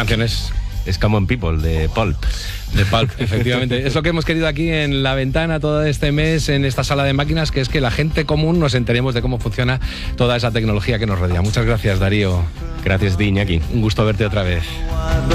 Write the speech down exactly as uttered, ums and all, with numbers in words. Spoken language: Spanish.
canción es, es Common People, de Pulp. De Pulp, efectivamente. Es lo que hemos querido aquí en La Ventana todo este mes, en esta sala de máquinas, que es que la gente común nos enteremos de cómo funciona toda esa tecnología que nos rodea. Muchas gracias, Darío. Gracias, Iñaki. Un gusto verte otra vez.